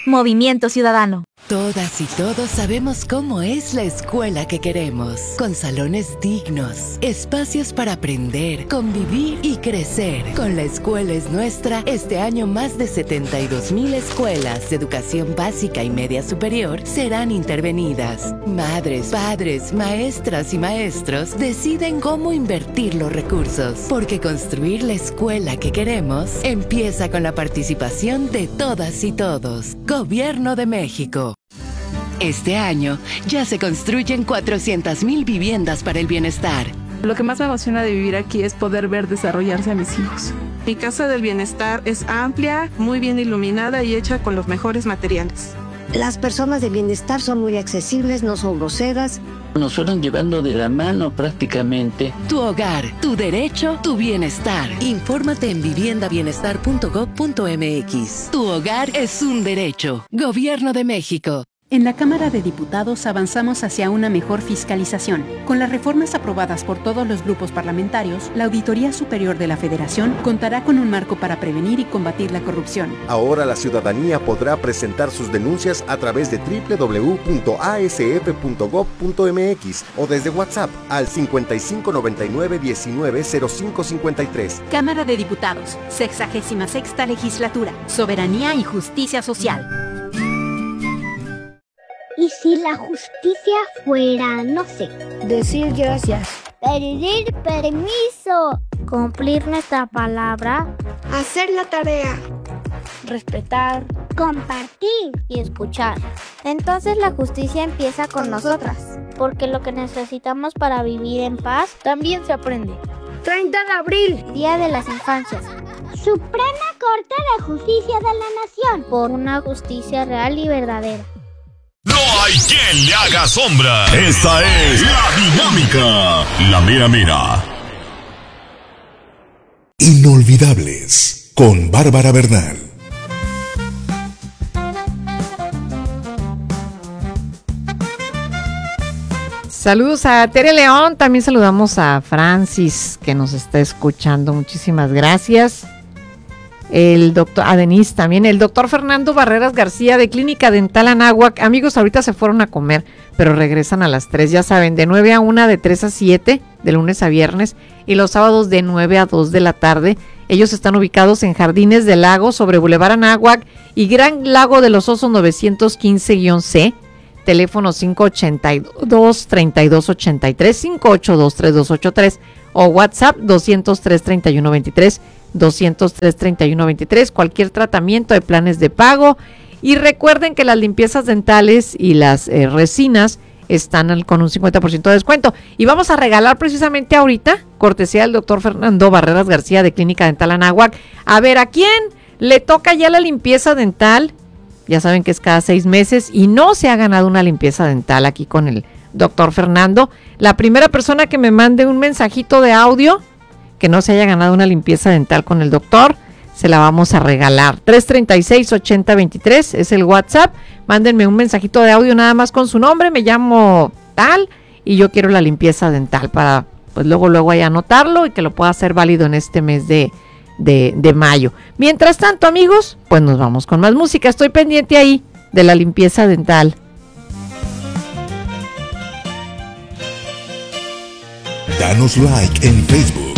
Movimiento Ciudadano. Todas y todos sabemos cómo es la escuela que queremos, con salones dignos, espacios para aprender, convivir y crecer. Con La Escuela es Nuestra, este año más de 72,000 escuelas de educación básica y media superior serán intervenidas. Madres, padres, maestras y maestros deciden cómo invertir los recursos, porque construir la escuela que queremos empieza con la participación de todas y todos. Gobierno de México. Este año ya se construyen 400,000 viviendas para el bienestar. Lo que más me emociona de vivir aquí es poder ver desarrollarse a mis hijos. Mi casa del bienestar es amplia, muy bien iluminada y hecha con los mejores materiales. Las personas de bienestar son muy accesibles, no son groseras. Nos fueron llevando de la mano prácticamente. Tu hogar, tu derecho, tu bienestar. Infórmate en viviendabienestar.gov.mx. Tu hogar es un derecho. Gobierno de México. En la Cámara de Diputados avanzamos hacia una mejor fiscalización. Con las reformas aprobadas por todos los grupos parlamentarios, la Auditoría Superior de la Federación contará con un marco para prevenir y combatir la corrupción. Ahora la ciudadanía podrá presentar sus denuncias a través de www.asf.gov.mx o desde WhatsApp al 5599-190553. Cámara de Diputados, 66ª Legislatura, Soberanía y Justicia Social. ¿Y si la justicia fuera, no sé, decir gracias, pedir permiso, cumplir nuestra palabra, hacer la tarea, respetar, compartir y escuchar? Entonces la justicia empieza con nosotras, porque lo que necesitamos para vivir en paz también se aprende. 30 de abril, Día de las Infancias. Suprema Corte de Justicia de la Nación, por una justicia real y verdadera. No hay quien le haga sombra. Esta es la dinámica. La mera mera. Inolvidables con Bárbara Bernal. Saludos a Tere León, también saludamos a Francis que nos está escuchando, muchísimas gracias. El doctor, a Denise también, el doctor Fernando Barreras García de Clínica Dental Anáhuac. Amigos, ahorita se fueron a comer, pero regresan a las 3, ya saben, de 9 a 1, de 3 a 7, de lunes a viernes, y los sábados de 9 a 2 de la tarde. Ellos están ubicados en Jardines del Lago, sobre Boulevard Anáhuac y Gran Lago de los Osos 915-C, teléfono 582-3283, 582-3283, o WhatsApp 203-3123, 203-3123, cualquier tratamiento de planes de pago. Y recuerden que las limpiezas dentales y las resinas están con un 50% de descuento. Y vamos a regalar precisamente ahorita, cortesía del doctor Fernando Barreras García de Clínica Dental Anáhuac. A ver, ¿a quién le toca ya la limpieza dental? Ya saben que es cada 6 meses y no se ha ganado una limpieza dental aquí con el doctor Fernando. La primera persona que me mande un mensajito de audio que no se haya ganado una limpieza dental con el doctor, se la vamos a regalar. 336-8023 es el WhatsApp. Mándenme un mensajito de audio nada más con su nombre, me llamo tal y yo quiero la limpieza dental para pues luego ahí anotarlo y que lo pueda hacer válido en este mes de mayo. Mientras tanto, amigos, pues nos vamos con más música. Estoy pendiente ahí de la limpieza dental. Danos like en Facebook,